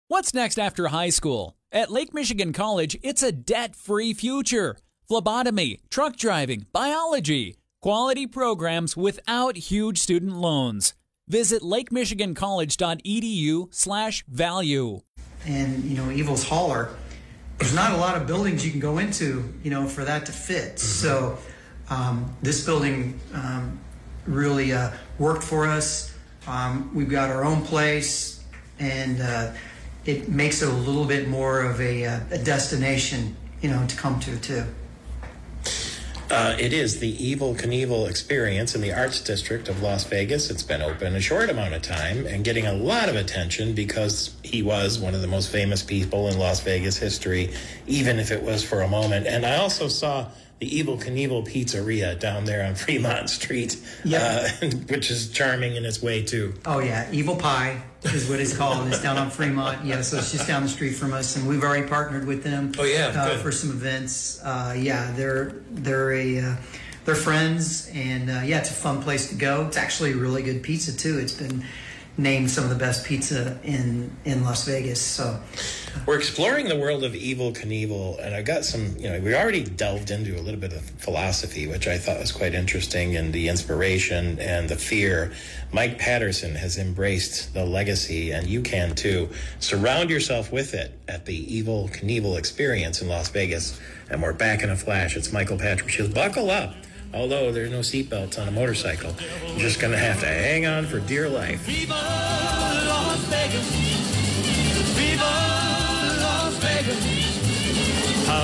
What's next after high school? At Lake Michigan College, it's a debt-free future. Phlebotomy, truck driving, biology, quality programs without huge student loans. Visit lakemichigancollege.edu/value. And, Evil's Holler, there's not a lot of buildings you can go into, for that to fit. So this building really worked for us. We've got our own place, and it makes it a little bit more of a destination, to come to, too. It is the Evel Knievel Experience in the Arts District of Las Vegas. It's been open a short amount of time and getting a lot of attention because he was one of the most famous people in Las Vegas history, even if it was for a moment. And I also saw the Evel Knievel Pizzeria down there on Fremont Street, which is charming in its way, too. Oh, yeah. Evil Pie is what it's called. It's down on Fremont. Yeah, so it's just down the street from us, and we've already partnered with them. Oh, yeah, for some events. They're friends, and it's a fun place to go. It's actually a really good pizza, too. It's been named some of the best pizza in Las Vegas. So we're exploring the world of Evel Knievel, and I got some, we already delved into a little bit of philosophy, which I thought was quite interesting, and the inspiration and the fear. Mike Patterson has embraced the legacy, and you can too. Surround yourself with it at the Evel Knievel Experience in Las Vegas. And we're back in a flash. It's Michael Patrick Shields. Buckle up. Although there's no seatbelts on a motorcycle, you're just going to have to hang on for dear life. Viva Las Vegas! Viva Las Vegas!